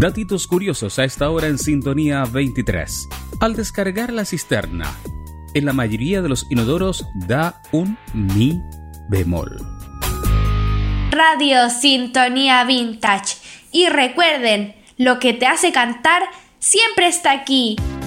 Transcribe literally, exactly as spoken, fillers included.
Datitos curiosos a esta hora en Sintonía veintitrés. Al descargar la cisterna, en la mayoría de los inodoros da un mi bemol. Radio Sintonía Vintage. Y recuerden, lo que te hace cantar siempre está aquí.